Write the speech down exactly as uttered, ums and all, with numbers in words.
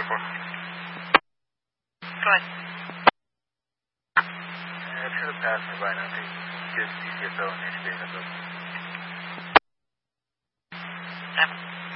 four. Go ahead. Yeah, it should have passed me by now. Good C C S O and H B A heads up. Yep.